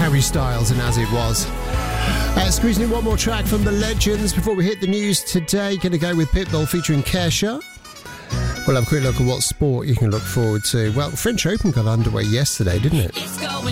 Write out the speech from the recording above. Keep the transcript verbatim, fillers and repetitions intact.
Harry Styles and As It Was. Uh, squeezing in one more track from the Legends before we hit the news today. Going to go with Pitbull featuring Kesha. We'll have a quick look at what sport you can look forward to. Well, French Open got underway yesterday, didn't it?